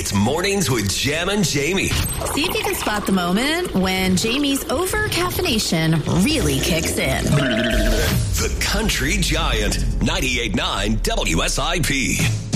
It's Mornings with Jam and Jamie. See if you can spot the moment when Jamie's over-caffeination really kicks in. The Country Giant, 98.9 WSIP.